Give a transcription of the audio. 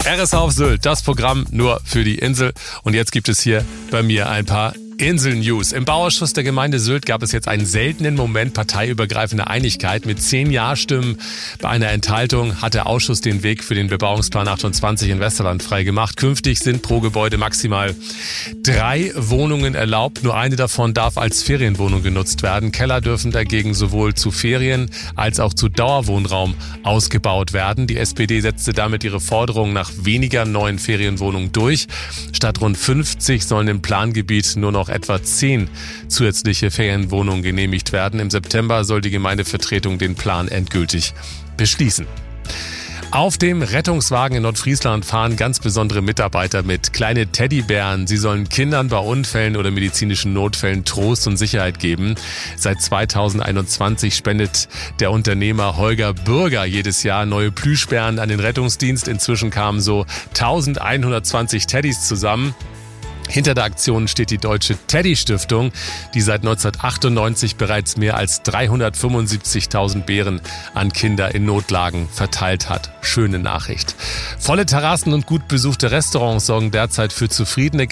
RSA auf Sylt, das Programm nur für die Insel. Und jetzt gibt es hier bei mir ein paar Insel-News. Im Bauausschuss der Gemeinde Sylt gab es jetzt einen seltenen Moment parteiübergreifender Einigkeit. Mit 10 Ja-Stimmen bei einer Enthaltung hat der Ausschuss den Weg für den Bebauungsplan 28 in Westerland freigemacht. Künftig sind pro Gebäude maximal 3 Wohnungen erlaubt. Nur eine davon darf als Ferienwohnung genutzt werden. Keller dürfen dagegen sowohl zu Ferien- als auch zu Dauerwohnraum ausgebaut werden. Die SPD setzte damit ihre Forderung nach weniger neuen Ferienwohnungen durch. Statt rund 50 sollen im Plangebiet nur noch etwa 10 zusätzliche Ferienwohnungen genehmigt werden. Im September soll die Gemeindevertretung den Plan endgültig beschließen. Auf dem Rettungswagen in Nordfriesland fahren ganz besondere Mitarbeiter mit. Kleine Teddybären. Sie sollen Kindern bei Unfällen oder medizinischen Notfällen Trost und Sicherheit geben. Seit 2021 spendet der Unternehmer Holger Bürger jedes Jahr neue Plüschbären an den Rettungsdienst. Inzwischen kamen so 1120 Teddys zusammen. Hinter der Aktion steht die Deutsche Teddy-Stiftung, die seit 1998 bereits mehr als 375.000 Bären an Kinder in Notlagen verteilt hat. Schöne Nachricht. Volle Terrassen und gut besuchte Restaurants sorgen derzeit für zufriedene